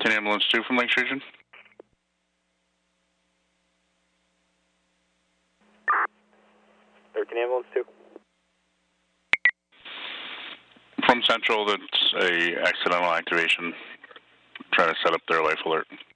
10 Ambulance 2 from Lakes Region. Ambulance 2. From Central, that's a accidental activation. Trying to set up their life alert.